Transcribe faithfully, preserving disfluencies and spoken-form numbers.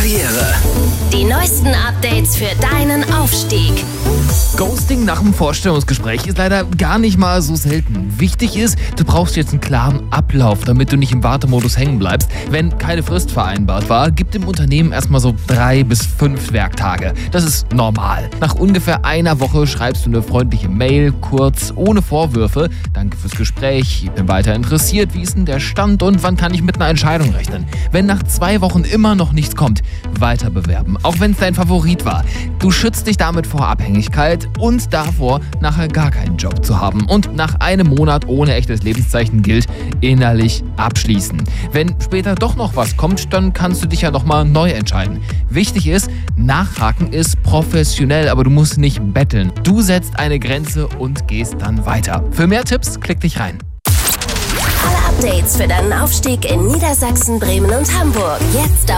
Karriere. Die neuesten Updates für deinen Aufstieg. Ghosting nach dem Vorstellungsgespräch ist leider gar nicht mal so selten. Wichtig ist, du brauchst jetzt einen klaren Ablauf, damit du nicht im Wartemodus hängen bleibst. Wenn keine Frist vereinbart war, gib dem Unternehmen erstmal so drei bis fünf Werktage. Das ist normal. Nach ungefähr einer Woche schreibst du eine freundliche Mail, kurz, ohne Vorwürfe. Danke fürs Gespräch, ich bin weiter interessiert, wie ist denn der Stand und wann kann ich mit einer Entscheidung rechnen? Wenn nach zwei Wochen immer noch nichts kommt, weiter bewerben, auch wenn es dein Favorit war. Du schützt dich damit vor Abhängigkeit und davor, nachher gar keinen Job zu haben. Und nach einem Monat ohne echtes Lebenszeichen gilt, innerlich abschließen. Wenn später doch noch was kommt, dann kannst du dich ja nochmal neu entscheiden. Wichtig ist, nachhaken ist professionell, aber du musst nicht betteln. Du setzt eine Grenze und gehst dann weiter. Für mehr Tipps, klick dich rein. Alle Updates für deinen Aufstieg in Niedersachsen, Bremen und Hamburg. Jetzt auf